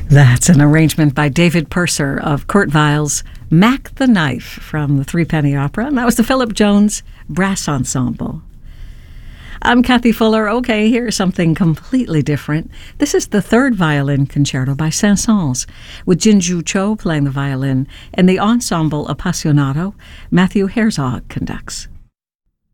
That's an arrangement by David Purser of Kurt Weill's Mac the Knife from the Threepenny Opera, and that was the Philip Jones Brass Ensemble. I'm Kathy Fuller. Okay, here's something completely different. This is the third violin concerto by Saint-Saëns, with Jinju Cho playing the violin, and the Ensemble Appassionato Matthew Herzog conducts.